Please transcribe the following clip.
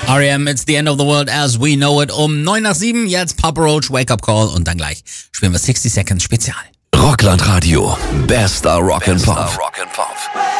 R.E.M. It's the end of the world as we know it. Um 7:09, jetzt Papa Roach, Wake Up Call und dann gleich spielen wir 60 Seconds Spezial. Rockland Radio, bester Rock and Pop.